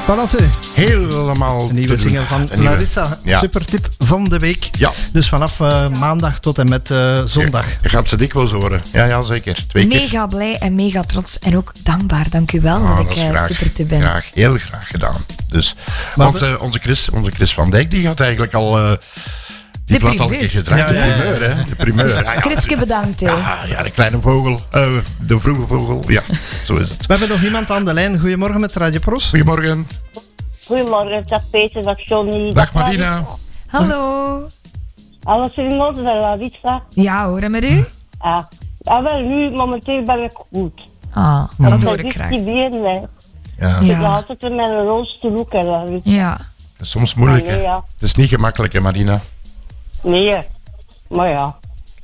Voilà ze. Helemaal Een nieuwe single van Larissa. Ja. Supertip van de week. Ja. Dus vanaf maandag tot en met zondag. Je gaat ze dikwijls horen. Ja, zeker. 2 keer. Mega blij en mega trots. En ook dankbaar. Dank u wel dat ik supertip ben. Graag, heel graag gedaan. Dus, want onze Chris van Dijk, die had eigenlijk al... Die plaat al een keer gedraaid, de primeur, hè? De primeur. Christje, bedankt, hè. Ja, de kleine vogel. De vroege vogel. Ja, zo is het. We hebben nog iemand aan de lijn. Goedemorgen met Radio Pros. Goedemorgen. Goedemorgen, dag Peter, dag Johnny. Dag Marina. Hallo. Alles in orde, Larissa? Ja hoor, en met u? Wel, nu momenteel ben ik goed. Dat hoor ik graag. Ja. Ik ga altijd in mijn rolstoel ook, Larissa. Ja. Dat is soms moeilijk, hè? Ja. Het is niet gemakkelijk, hè, Marina? Nee, maar ja.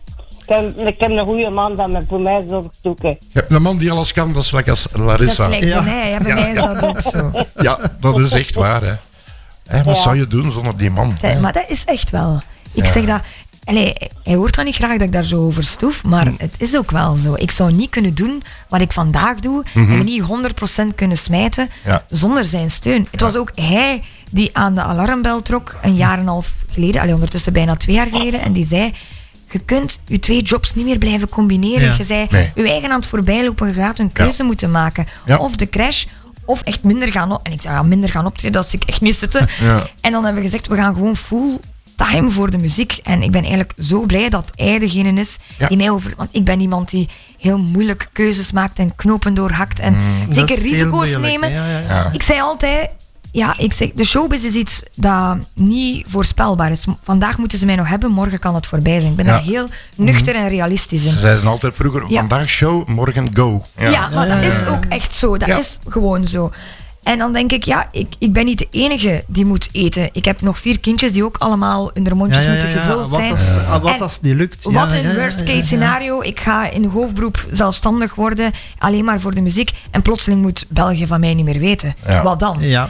Ik heb een goede man dat me voor mij zorgt ook. Je hebt een man die alles kan, dat is lekker als Larissa. Dat is lekker bij mij, bij mij is dat ook zo. Ja, dat is echt waar, hè. Wat zou je doen zonder die man? Maar dat is echt wel. Ik zeg dat... hij hoort dan niet graag dat ik daar zo over stoef, maar het is ook wel zo. Ik zou niet kunnen doen wat ik vandaag doe en me niet 100% kunnen smijten zonder zijn steun. Het was ook hij die aan de alarmbel trok een jaar en een half geleden, ondertussen bijna 2 jaar geleden, en die zei... Je kunt je 2 jobs niet meer blijven combineren. Ja. Je zei, je eigen aan het voorbijlopen, je gaat een keuze moeten maken. Ja. Of de crash, of echt minder gaan optreden. En ik zei, minder gaan optreden, dat zie ik echt niet zitten. Ja. En dan hebben we gezegd, we gaan gewoon full time voor de muziek. En ik ben eigenlijk zo blij dat hij degene is die mij over... Want ik ben iemand die heel moeilijk keuzes maakt en knopen doorhakt. En zeker risico's nemen. Ja. Ik zei altijd... Ja, ik zeg, de showbiz is iets dat niet voorspelbaar is. Vandaag moeten ze mij nog hebben, morgen kan het voorbij zijn. Ik ben daar heel nuchter en realistisch in. Ze zeiden altijd vroeger, vandaag show, morgen go. Ja, maar dat is ook echt zo. Dat is gewoon zo. En dan denk ik, ik ben niet de enige die moet eten. Ik heb nog 4 kindjes die ook allemaal hun mondjes moeten gevuld zijn. Wat als die lukt? Wat een worst case scenario. Ik ga in hoofdberoep zelfstandig worden, alleen maar voor de muziek. En plotseling moet België van mij niet meer weten. Ja. Wat dan? Ja.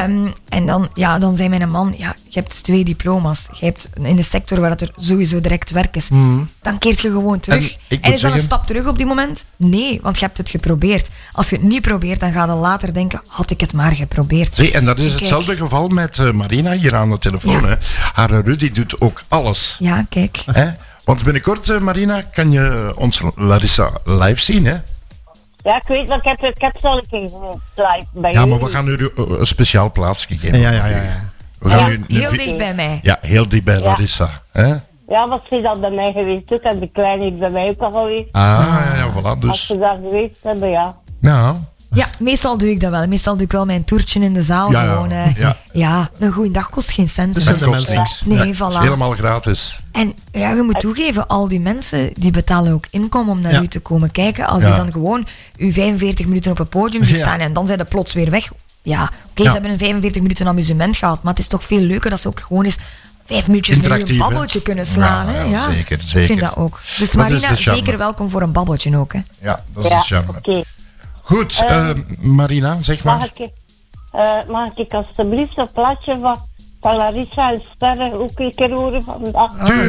En dan zei mijn man, je hebt 2 diploma's. Je hebt in de sector waar er sowieso direct werk is. Dan keert je gewoon terug. En is dat een stap terug op die moment? Nee, want je hebt het geprobeerd. Als je het niet probeert, dan ga je later denken, had ik het maar geprobeerd. Zie, en dat is hetzelfde geval met Marina hier aan de telefoon. Hè. Haar Rudy doet ook alles. Ja, kijk. Want binnenkort, Marina, kan je ons Larissa live zien, hè? Ja, ik weet, maar ik heb zo een keer live bij jullie. Maar we gaan u een speciaal plaatsje geven. Ja. We gaan u heel dicht bij mij. Ja, heel dicht bij Larissa. Hè? Ja, wat is dat bij mij geweest ook? En de kleine is bij mij ook al geweest. Voilà. Dus... Als ze daar geweest hebben, Ja, meestal doe ik dat wel. Meestal doe ik wel mijn toertje in de zaal. Gewoon, een goeie dag kost geen cent. Dus dat kost niks. Nee, voilà. is helemaal gratis. En je moet toegeven, al die mensen die betalen ook inkomen om naar u te komen kijken. Als die dan gewoon u 45 minuten op het podium zien staan en dan zijn ze plots weer weg. Ja, oké, ze hebben een 45 minuten amusement gehad, maar het is toch veel leuker dat ze ook gewoon eens 5 minuutjes met een babbeltje kunnen slaan. Ja, zeker. Ik vind dat ook. Dus Marina, zeker welkom voor een babbeltje ook. Hè. Ja, dat is de charme. Okay. Goed, Marina, zeg maar. Mag ik alstublieft een plaatje van Larissa en Sterren ook een keer horen vandaag?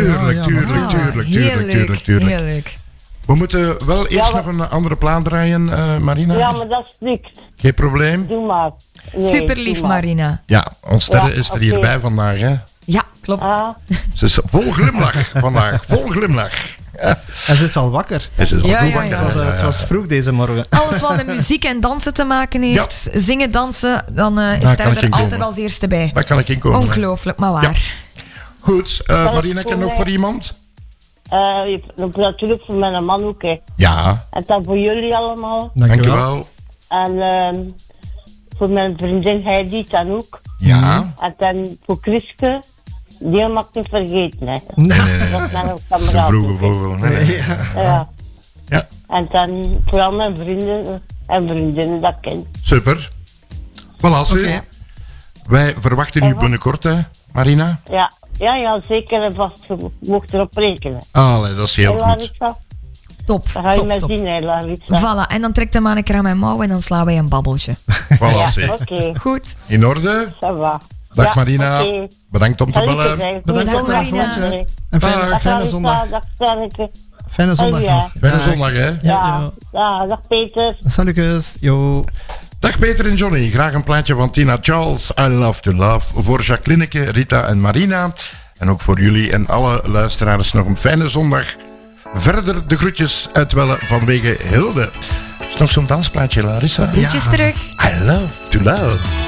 Tuurlijk. Heerlijk. We moeten wel eerst nog een andere plaat draaien, Marina. Ja, maar dat is niks. Geen probleem. Doe maar. Nee, super lief, Marina. Ja, ons Sterren is er hierbij vandaag, hè? Ja, klopt. Ze is vol glimlach vandaag, vol glimlach. En ze is al wakker. Ze is al goed wakker. Het was vroeg deze morgen. Alles wat met muziek en dansen te maken heeft, zingen, dansen, dan is Sterren er altijd als eerste bij. Daar kan ik in komen. Ongelooflijk, maar waar. Ja. Goed, Marina, ken je nog voor iemand? Natuurlijk voor mijn man ook, hè. Ja. En dan voor jullie allemaal. Dankjewel. En voor mijn vriendin Heidi dan ook. Ja. En dan voor Chriske, die mag ik niet vergeten, hè. Nee. Dat is mijn de vroege vogel. Nee. Ja. En dan vooral mijn vrienden en vriendinnen dat ik ken. Super. Voilà, wij verwachten u binnenkort, hè, Marina? Ja, zeker en vast. Je mocht erop rekenen. Allee, dat is heel goed. Top. Dan ga je mij zien, hè, Larissa. Voilà, en dan trekt de man een keer aan mijn mouw en dan slaan wij een babbeltje. Voilà, oké. Goed. In orde? Dag Marina. Bedankt om te bellen. Bedankt voor het telefoontje. En fijne zondag. Dag Sterke. Fijne zondag nog. Fijne zondag, hè? Ja. Dag Peter. Salutjes. Jo. Dag Peter en Johnny, graag een plaatje van Tina Charles, I Love to Love. Voor Jacquelineke, Rita en Marina. En ook voor jullie en alle luisteraars nog een fijne zondag. Verder de groetjes uitwellen vanwege Hilde. Is nog zo'n dansplaatje, Larissa? Groetjes terug. I Love to Love.